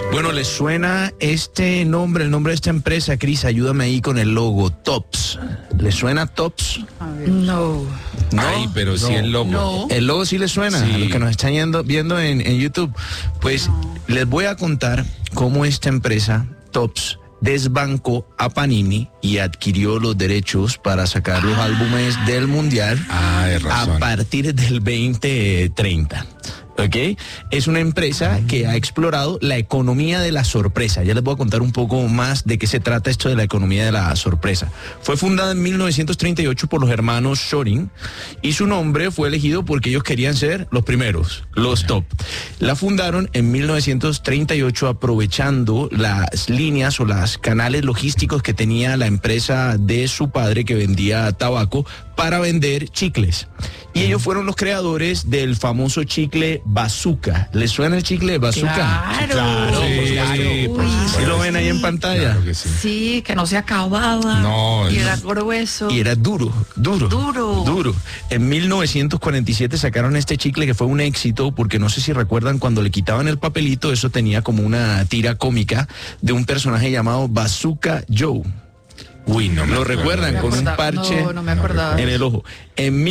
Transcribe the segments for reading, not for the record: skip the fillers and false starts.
Bueno, ¿les suena este nombre, el nombre de esta empresa? Cris, ayúdame ahí con el logo, Tops. ¿Les suena Tops? No. ¿No? Ay, pero sí el logo. No. El logo sí les suena, Sí. a los que nos están viendo en YouTube. Pues les voy a contar cómo esta empresa, Tops, desbancó a Panini y adquirió los derechos para sacar los álbumes del Mundial de razón. a partir del 2030. ¿Ok? Es una empresa que ha explorado la economía de la sorpresa. Ya les voy a contar un poco más de qué se trata esto de la economía de la sorpresa. Fue fundada en 1938 por los hermanos Shorin y su nombre fue elegido porque ellos querían ser los primeros, los top. La fundaron en 1938 aprovechando las líneas o los canales logísticos que tenía la empresa de su padre que vendía tabaco para vender chicles. Y ellos fueron los creadores del famoso chicle Bazooka. ¿Les suena el chicle Bazooka? Claro. Sí, claro. Uy, ¿Sí lo ven ahí en pantalla? Claro que sí. Sí, que no se acababa. No, Y no. era grueso. Y era duro. Duro. En 1947 sacaron este chicle que fue un éxito porque no sé si recuerdan cuando le quitaban el papelito, eso tenía como una tira cómica de un personaje llamado Bazooka Joe. Uy, no me ¿Lo acuerdo. recuerdan? Con un parche No me acordaba. en el ojo. En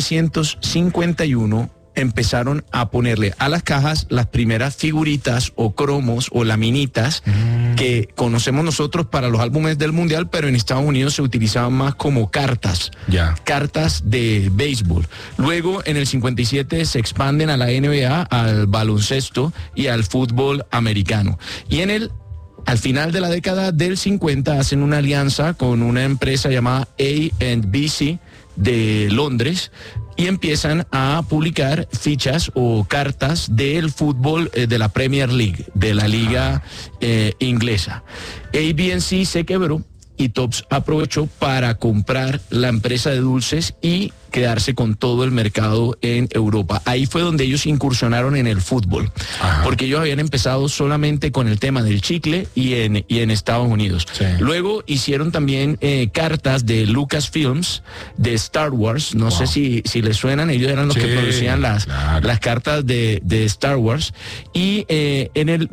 1951 empezaron a ponerle a las cajas las primeras figuritas o cromos o laminitas que conocemos nosotros para los álbumes del Mundial, pero en Estados Unidos se utilizaban más como cartas. Ya. Cartas de béisbol. Luego, en el 57 se expanden a la NBA, al baloncesto y al fútbol americano. Y al final de la década del 50 hacen una alianza con una empresa llamada A&BC de Londres y empiezan a publicar fichas o cartas del fútbol de la Premier League, de la liga inglesa. A&BC se quebró y Tops aprovechó para comprar la empresa de dulces y quedarse con todo el mercado en Europa. Ahí fue donde ellos incursionaron en el fútbol, porque ellos habían empezado solamente con el tema del chicle y en Estados Unidos. Sí. Luego hicieron también cartas de Lucasfilms, de Star Wars, no sé si les suenan, ellos eran los Sí, que producían las claro. cartas de Star Wars. Y en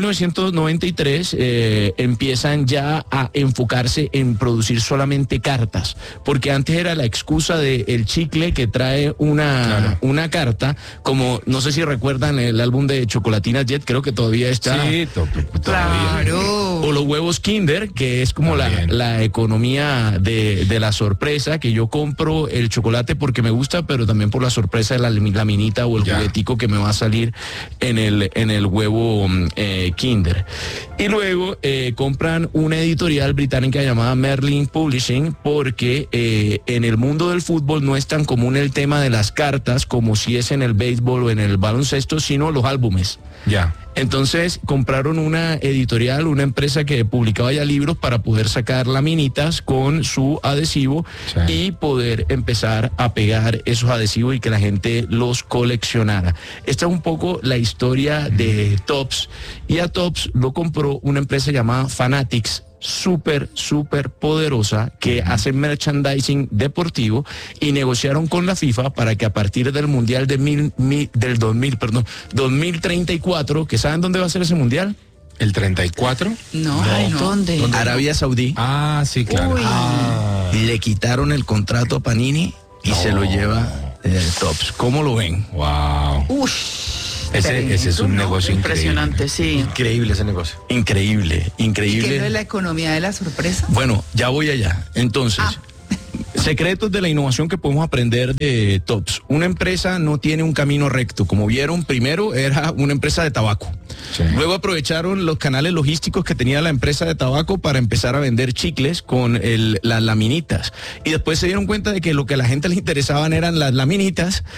1993 empiezan ya a enfocarse en producir solamente cartas, porque antes era la excusa de el chicle que trae una carta, como no sé si recuerdan el álbum de Chocolatina Jet, creo que todavía está. Sí, todavía. Claro. O los huevos Kinder, que es como la economía de la sorpresa, que yo compro el chocolate porque me gusta, pero también por la sorpresa de la laminita o el juguetico que me va a salir en el huevo Kinder. Y luego compran una editorial británica llamada Merlin Publishing, porque en el mundo del fútbol no es tan común el tema de las cartas como si es en el béisbol o en el baloncesto, sino los álbumes. Ya. Entonces compraron una editorial, una empresa que publicaba ya libros para poder sacar laminitas con su adhesivo y poder empezar a pegar esos adhesivos y que la gente los coleccionara. Esta es un poco la historia de Tops, y a Tops lo compró una empresa llamada Fanatics, súper poderosa, que hace merchandising deportivo, y negociaron con la FIFA para que a partir del Mundial del 2034, que ¿saben dónde va a ser ese Mundial? ¿El 34? No. ¿Dónde? Arabia Saudí. Ah, sí, claro. Uy. Le quitaron el contrato a Panini y se lo lleva Tops. ¿Cómo lo ven? Wow. Ush. Ese es un negocio impresionante, sí. Increíble ese negocio. Increíble. ¿Y qué es la economía de la sorpresa? Bueno, ya voy allá. Entonces, secretos de la innovación que podemos aprender de Tops. Una empresa no tiene un camino recto. Como vieron, primero era una empresa de tabaco. Sí. Luego aprovecharon los canales logísticos que tenía la empresa de tabaco para empezar a vender chicles con las laminitas. Y después se dieron cuenta de que lo que a la gente le interesaban eran las laminitas